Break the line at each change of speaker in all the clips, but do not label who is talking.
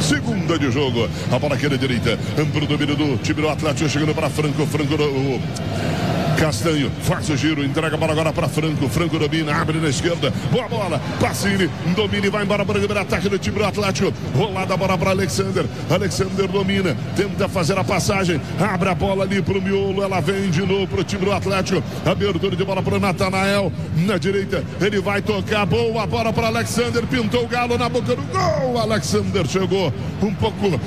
segunda de jogo. A bola aqui na direita, para o domínio do time do Atlético, chegando para Franco. Castanho faz o giro, entrega a bola agora para Franco. Franco domina, abre na esquerda. Boa bola, Pacini domina e vai embora para o primeiro ataque do time do Atlético. Rolada a bola para Alexander. Alexander domina, tenta fazer a passagem. Abre a bola ali para o miolo. Ela vem de novo para o time do Atlético. Abertura de bola para o Natanael. Na direita, ele vai tocar. Boa bola para Alexander. Pintou o Galo na boca do gol. Alexander chegou um pouco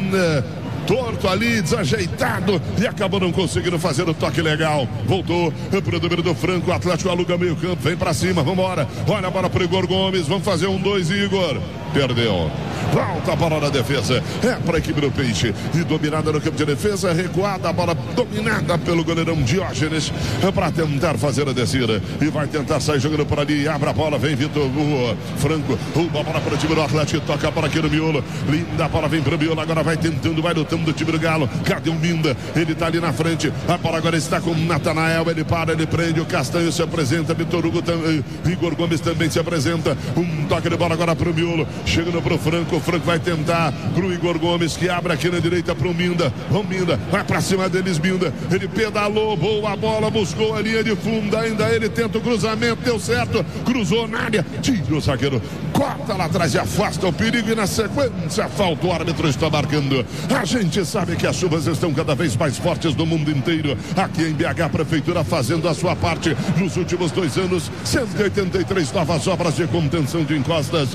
torto ali, desajeitado e acabou não conseguindo fazer o toque legal. Voltou para o número do Franco. O Atlético aluga meio campo, vem para cima, vambora. Olha a bola para o Igor Gomes, vamos fazer 1-2, Igor. Perdeu. Volta a bola na defesa. É para a equipe do Peixe. E dominada no campo de defesa. Recuada a bola dominada pelo goleirão Diógenes. É para tentar fazer a descida. E vai tentar sair jogando por ali. Abre a bola. Vem Vitor Franco. Rouba a bola para o time do Atlético. Toca a bola aqui no miolo. Linda a bola vem para o miolo. Agora vai tentando, vai lutando do time do Galo. Cadê o Minda? Ele está ali na frente. A bola agora está com o Natanael. Ele para, ele prende. O Castanho se apresenta. Vitor Hugo também. Igor Gomes também se apresenta. Um toque de bola agora para o miolo. Chegando para o Franco. O Franco vai tentar para o Igor Gomes, que abre aqui na direita para o Minda. O Minda vai para cima deles, Minda. Ele pedalou, boa bola, buscou a linha de fundo. Ainda ele tenta o cruzamento, deu certo. Cruzou na área, tira o zagueiro, corta lá atrás e afasta o perigo. E na sequência, falta, o árbitro está marcando. A gente sabe que as chuvas estão cada vez mais fortes no mundo inteiro. Aqui em BH, a Prefeitura fazendo a sua parte. Nos últimos 2 anos, 183 novas obras de contenção de encostas.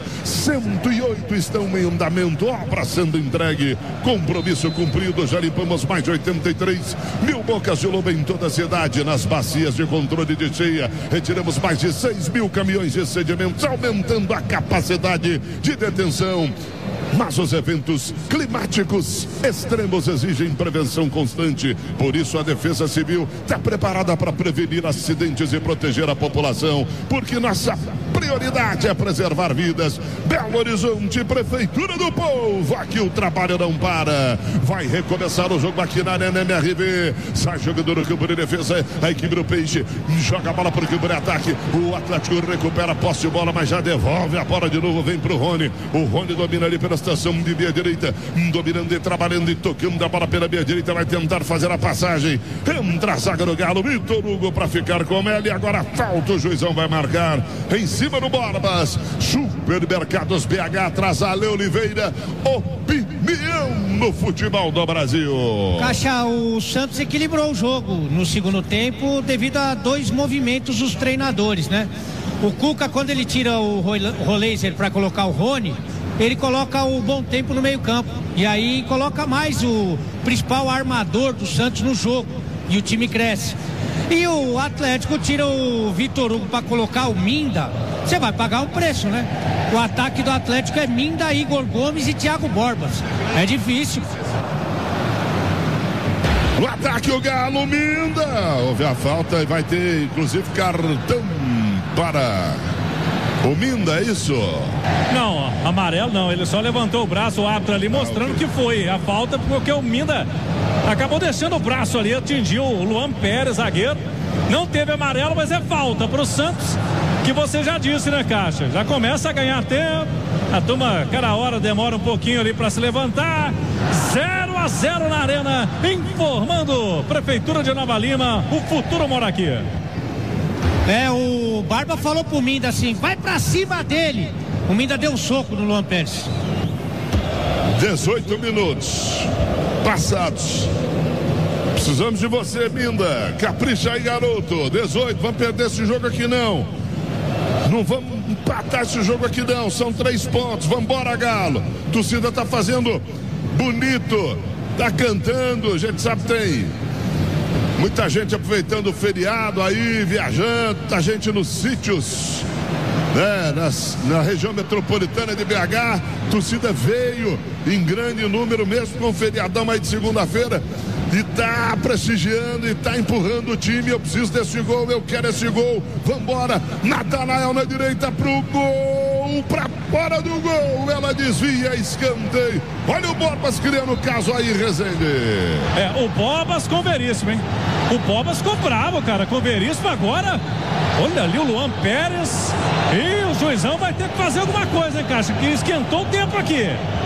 108 estão em andamento, obra sendo entregue, compromisso cumprido. Já limpamos mais de 83 mil bocas de lobo em toda a cidade. Nas bacias de controle de cheia, retiramos mais de 6 mil caminhões de sedimentos, aumentando a capacidade de detenção. Mas os eventos climáticos extremos exigem prevenção constante. Por isso a Defesa Civil está preparada para prevenir acidentes e proteger a população, porque nossa prioridade é preservar vidas. Belo Horizonte, Prefeitura do Povo, aqui o trabalho não para. Vai recomeçar o jogo aqui na Arena MRV. Sai jogador no campo de defesa, a equipe do Peixe joga a bola para o campo de ataque. O Atlético recupera a posse de bola, mas já devolve a bola de novo, vem para o Rony. O Rony domina ali pela estação de meia direita, dominando e trabalhando e tocando a bola pela meia direita, vai tentar fazer a passagem. Entra a zaga do Galo, Vitor Hugo para ficar com ela, e agora falta, o juizão vai marcar em cima do Borbas. Supermercados BH, atrás Ale Oliveira, opinião no futebol do Brasil.
Caixa, o Santos equilibrou o jogo no segundo tempo devido a 2 movimentos dos treinadores, né? O Cuca, quando ele tira o Roleiser para colocar o Rony, ele coloca o Bom Tempo no meio campo, e aí coloca mais o principal armador do Santos no jogo, e o time cresce. E o Atlético tira o Vitor Hugo para colocar o Minda, você vai pagar um preço, né? O ataque do Atlético é Minda, Igor Gomes e Thiago Borbas. É difícil.
No ataque o Galo, Minda. Houve a falta e vai ter inclusive cartão para o Minda, é isso?
Não, amarelo não, ele só levantou o braço, o árbitro ali mostrando que foi a falta, porque o Minda acabou deixando o braço ali, atingiu o Luan Pérez, zagueiro. Não teve amarelo, mas é falta para o Santos, que você já disse, né, Caixa? Já começa a ganhar tempo, a turma cada hora demora um pouquinho ali para se levantar. 0-0 na Arena, informando Prefeitura de Nova Lima, o futuro mora aqui.
O Barba falou pro Minda assim, vai pra cima dele. O Minda deu um soco no Luan Pérez.
18 minutos passados. Precisamos de você, Minda. Capricha aí, garoto. 18, vamos perder esse jogo aqui não. Não vamos empatar esse jogo aqui não. São 3 pontos. Vambora, Galo. A torcida tá fazendo bonito. Tá cantando. A gente sabe que tem muita gente aproveitando o feriado aí, viajando, muita gente nos sítios, né, na região metropolitana de BH. Torcida veio em grande número, mesmo com o feriadão aí de segunda-feira, e tá prestigiando e tá empurrando o time. Eu preciso desse gol, eu quero esse gol. Vambora, Natanael na direita pro gol, pra fora do gol, ela desvia, escanteio. Olha o Borbas criando o caso aí, Rezende.
O Borbas com Veríssimo, hein? O Borbas ficou bravo, cara, com Veríssimo agora. Olha ali o Luan Pérez, e o juizão vai ter que fazer alguma coisa, hein, Caixa, que esquentou o tempo aqui.